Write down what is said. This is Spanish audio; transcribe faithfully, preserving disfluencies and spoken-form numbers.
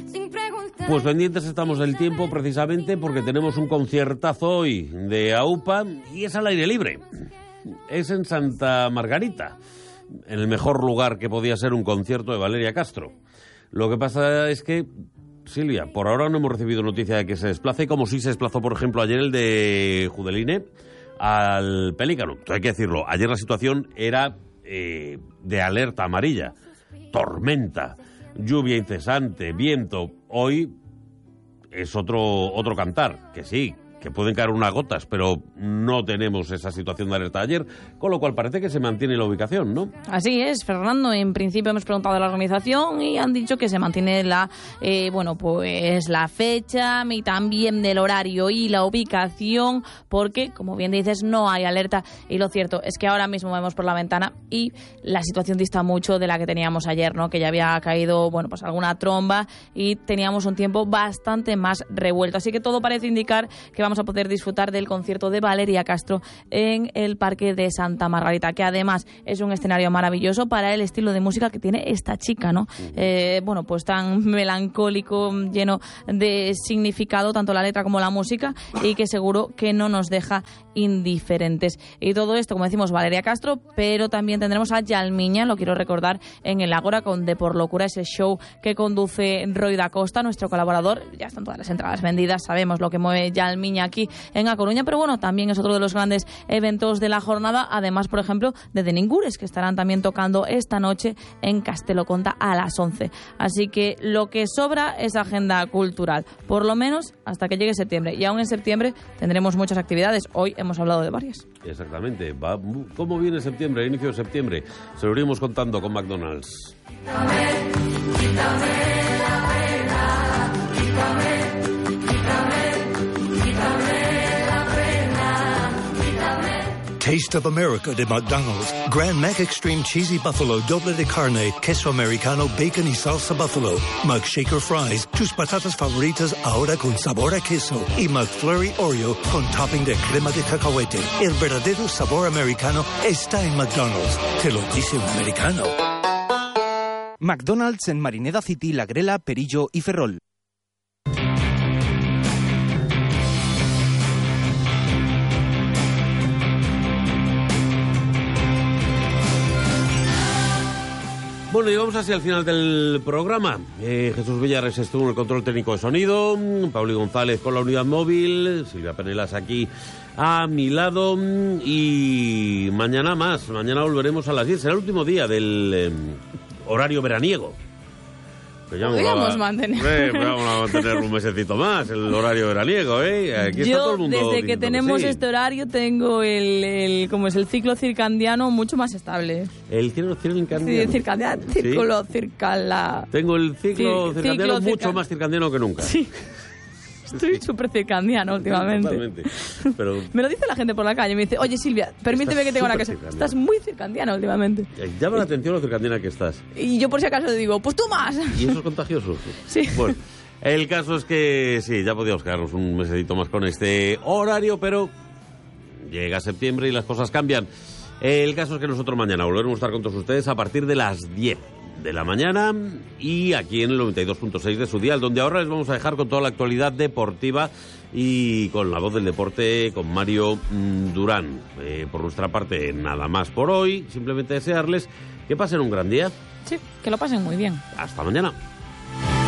Pues pendientes estamos del tiempo precisamente porque tenemos un conciertazo hoy de AUPA y es al aire libre. Es en Santa Margarita, en el mejor lugar que podía ser un concierto de Valeria Castro. Lo que pasa es que, Silvia, por ahora no hemos recibido noticia de que se desplace, como si se desplazó, por ejemplo, ayer el de Judeline al Pelícano. Entonces, hay que decirlo, ayer la situación era eh, de alerta amarilla, tormenta, lluvia incesante, viento. Hoy es otro otro cantar, que sí, que pueden caer unas gotas, pero no tenemos esa situación de alerta de ayer, con lo cual parece que se mantiene la ubicación, ¿no? Así es, Fernando. En principio hemos preguntado a la organización y han dicho que se mantiene la, eh, bueno, pues la fecha y también del horario y la ubicación, porque, como bien dices, no hay alerta. Y lo cierto es que ahora mismo vemos por la ventana y la situación dista mucho de la que teníamos ayer, ¿no? Que ya había caído, bueno, pues alguna tromba y teníamos un tiempo bastante más revuelto. Así que todo parece indicar que vamos a poder disfrutar del concierto de Valeria Castro en el Parque de Santa Margarita, que además es un escenario maravilloso para el estilo de música que tiene esta chica, ¿no? Eh, bueno, pues tan melancólico, lleno de significado, tanto la letra como la música, y que seguro que no nos deja indiferentes. Y todo esto, como decimos, Valeria Castro, pero también tendremos a Yalmiña, lo quiero recordar, en el Ágora con De por Locura, ese show que conduce Roy da Costa, nuestro colaborador. Ya están todas las entradas vendidas, sabemos lo que mueve Yalmiña aquí en A Coruña, pero bueno, también es otro de los grandes eventos de la jornada, además, por ejemplo, de The Ningures, que estarán también tocando esta noche en Castelo Conta a las once. Así que lo que sobra es agenda cultural, por lo menos hasta que llegue septiembre, y aún en septiembre tendremos muchas actividades. Hoy hemos hablado de varias. Exactamente. Va, ¿cómo viene septiembre, el inicio de septiembre? Se lo iremos contando con McDonald's. Quítame, quítame la pena, quítame. Taste of America de McDonald's. Grand Mac Extreme Cheesy Buffalo Doble de Carne, Queso Americano, Bacon y Salsa Buffalo. McShaker Fries, tus patatas favoritas ahora con sabor a queso. Y McFlurry Oreo con topping de crema de cacahuete. El verdadero sabor americano está en McDonald's. Te lo dice un americano. McDonald's en Marineda City, La Grela, Perillo y Ferrol. Bueno, llegamos así al final del programa. Eh, Jesús Villares estuvo en el control técnico de sonido, Pauli González con la unidad móvil, Silvia Penelas aquí a mi lado, y mañana más, mañana volveremos a las diez, será el último día del eh, horario veraniego. Podríamos mantener. Eh, vamos a mantener un mesecito más el horario veraniego, ¿eh? Aquí está Yo, todo el mundo desde que tenemos que sí. este horario, tengo el, el, como es el ciclo circadiano mucho más estable. ¿El ciclo circadiano? Sí, circadiano, círculo circala. Tengo el ciclo Cir- circadiano ciclo mucho circa- más circadiano que nunca. Sí. Estoy súper circadiano últimamente. Totalmente. Pero me lo dice la gente por la calle. Me dice, oye Silvia, permíteme que tenga una cosa. Estás muy circadiana últimamente. Eh, llama la atención lo circadiana que estás. Y yo por si acaso le digo, pues tú más. ¿Y eso es contagioso? Sí. Bueno, el caso es que sí, ya podíamos quedarnos un mesecito más con este horario, pero llega septiembre y las cosas cambian. El caso es que nosotros mañana volveremos a estar con todos ustedes a partir de las diez de la mañana y aquí en el noventa y dos punto seis de su dial, donde ahora les vamos a dejar con toda la actualidad deportiva y con la voz del deporte con Mario mm, Durán. Eh, por nuestra parte, nada más por hoy. Simplemente desearles que pasen un gran día. Sí, que lo pasen muy bien. Hasta mañana.